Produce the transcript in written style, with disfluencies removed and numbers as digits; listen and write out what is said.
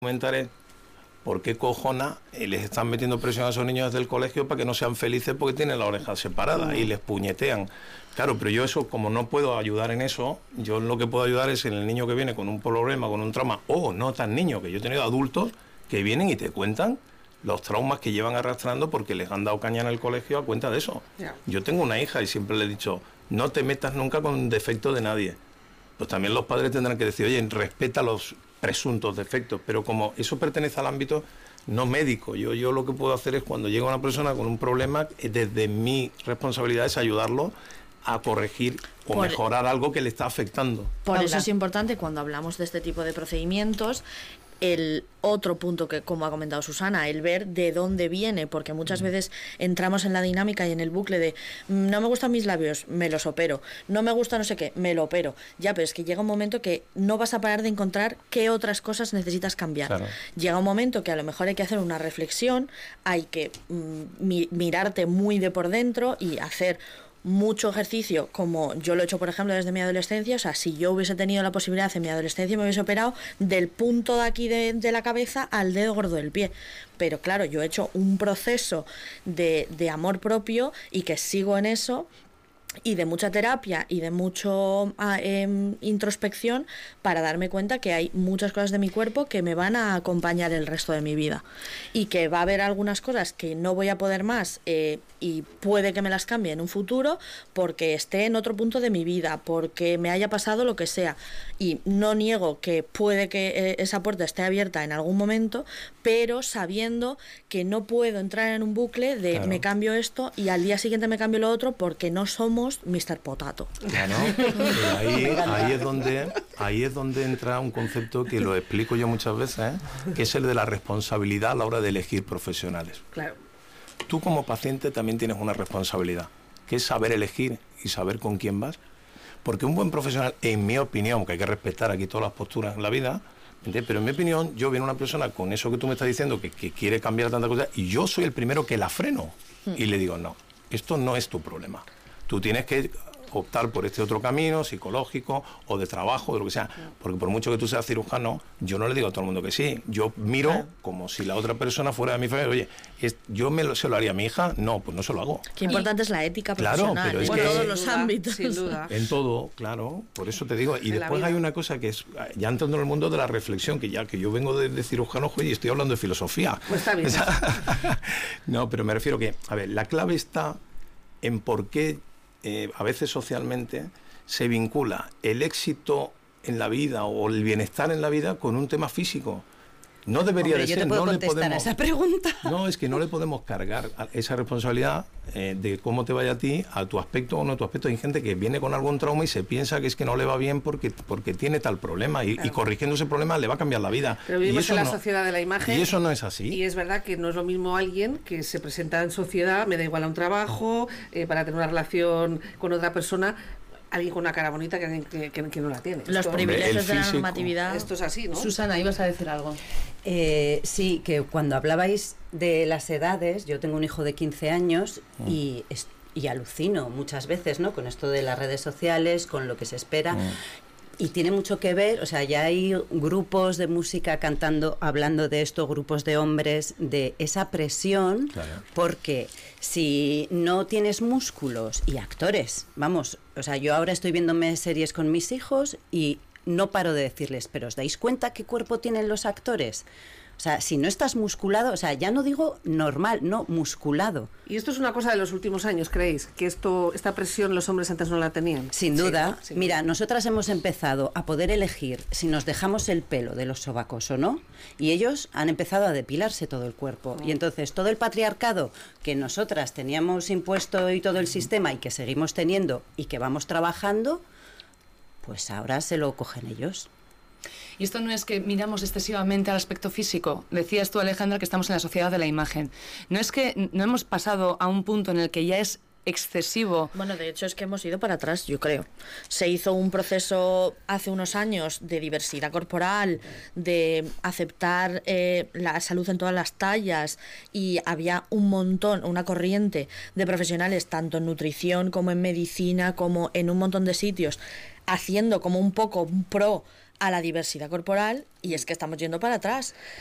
comentar es por qué cojona les están metiendo presión a esos niños desde el colegio para que no sean felices porque tienen la oreja separada y les puñetean. Claro, pero yo eso, como no puedo ayudar en eso, yo lo que puedo ayudar es en el niño que viene con un problema, con un trauma, o no tan niño, que yo he tenido adultos que vienen y te cuentan los traumas que llevan arrastrando porque les han dado caña en el colegio a cuenta de eso. Yeah. Yo tengo una hija y siempre le he dicho, no te metas nunca con defecto de nadie. Pues también los padres tendrán que decir, oye, respeta los presuntos defectos, pero como eso pertenece al ámbito no médico, yo lo que puedo hacer es cuando llega una persona con un problema, desde mi responsabilidad es ayudarlo a corregir o mejorar algo que le está afectando. Por eso es importante cuando hablamos de este tipo de procedimientos, el otro punto que, como ha comentado Susana, el ver de dónde viene, porque muchas veces entramos en la dinámica y en el bucle de no me gustan mis labios, me los opero, no me gusta no sé qué, me lo opero. Ya, pero es que llega un momento que no vas a parar de encontrar qué otras cosas necesitas cambiar. Claro. Llega un momento que a lo mejor hay que hacer una reflexión, hay que mirarte muy de por dentro y hacer mucho ejercicio, como yo lo he hecho por ejemplo desde mi adolescencia. O sea, si yo hubiese tenido la posibilidad en mi adolescencia me hubiese operado del punto de aquí de la cabeza al dedo gordo del pie, pero claro, yo he hecho un proceso de amor propio y que sigo en eso, y de mucha terapia y de mucho introspección para darme cuenta que hay muchas cosas de mi cuerpo que me van a acompañar el resto de mi vida y que va a haber algunas cosas que no voy a poder más y puede que me las cambie en un futuro porque esté en otro punto de mi vida, porque me haya pasado lo que sea, y no niego que puede que esa puerta esté abierta en algún momento, pero sabiendo que no puedo entrar en un bucle de claro, me cambio esto y al día siguiente me cambio lo otro, porque no somos Mr. Potato. Claro, ahí es donde entra un concepto que lo explico yo muchas veces, que es el de la responsabilidad a la hora de elegir profesionales. Claro. Tú como paciente también tienes una responsabilidad, que es saber elegir y saber con quién vas. Porque un buen profesional, en mi opinión, que hay que respetar aquí todas las posturas en la vida, pero en mi opinión, yo veo una persona con eso que tú me estás diciendo, que quiere cambiar tantas cosas, y yo soy el primero que la freno. Y le digo, no, esto no es tu problema. Tú tienes que optar por este otro camino psicológico o de trabajo, de lo que sea, porque por mucho que tú seas cirujano, yo no le digo a todo el mundo que sí, yo miro como si la otra persona fuera de mi familia. Oye, yo se lo haría a mi hija, no, pues no se lo hago. Qué importante es la ética profesional, claro, pero es en que todos los ámbitos. Sin duda. En todo, claro, por eso te digo. Y después hay una cosa que es, ya entrando en el mundo de la reflexión, que ya que yo vengo de cirujano, y estoy hablando de filosofía. Pues está bien. No, pero me refiero que, a ver, la clave está en por qué a veces socialmente se vincula el éxito en la vida o el bienestar en la vida con un tema físico. No debería de ser. Yo te puedo contestar a esa pregunta. No, es que no le podemos cargar esa responsabilidad de cómo te vaya a ti, a tu aspecto o no a tu aspecto. Hay gente que viene con algún trauma y se piensa que es que no le va bien porque tiene tal problema y corrigiendo ese problema le va a cambiar la vida. Pero vivimos en la sociedad de la imagen. Y eso no es así. Y es verdad que no es lo mismo alguien que se presenta en sociedad, me da igual a un trabajo, para tener una relación con otra persona, alguien con una cara bonita que alguien que no la tiene. Los privilegios de la normatividad. Esto es así, ¿no? Susana, ibas a decir algo. Sí, que cuando hablabais de las edades, yo tengo un hijo de 15 años y alucino muchas veces, ¿no?, con esto de las redes sociales, con lo que se espera. Y tiene mucho que ver, o sea, ya hay grupos de música cantando, hablando de esto, grupos de hombres, de esa presión, claro, porque si no tienes músculos y actores, vamos, o sea, yo ahora estoy viéndome series con mis hijos y no paro de decirles, pero ¿os dais cuenta qué cuerpo tienen los actores? O sea, si no estás musculado, o sea, ya no digo normal, no, musculado. ¿Y esto es una cosa de los últimos años, creéis? ¿Que esta presión los hombres antes no la tenían? Sin duda. Sí, mira, nosotras hemos empezado a poder elegir si nos dejamos el pelo de los sobacos o no, y ellos han empezado a depilarse todo el cuerpo. Y entonces todo el patriarcado que nosotras teníamos impuesto y todo el sistema y que seguimos teniendo y que vamos trabajando, pues ahora se lo cogen ellos. Y esto no es que miramos excesivamente al aspecto físico. Decías tú, Alejandra, que estamos en la sociedad de la imagen. No es que no hemos pasado a un punto en el que ya es excesivo. Bueno, de hecho es que hemos ido para atrás, yo creo. Se hizo un proceso hace unos años de diversidad corporal, de aceptar la salud en todas las tallas, y había un montón, una corriente de profesionales, tanto en nutrición como en medicina, como en un montón de sitios, haciendo como un poco pro a la diversidad corporal y es que estamos yendo para atrás.